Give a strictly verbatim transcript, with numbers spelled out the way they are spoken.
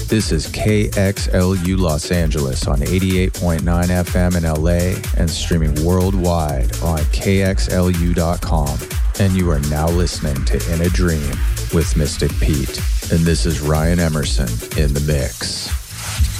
This is K X L U Los Angeles on eighty-eight point nine F M in L A and streaming worldwide on K X L U dot com. And you are now listening to In a Dream with Mystic Pete. And this is Ryan Emerson in the mix.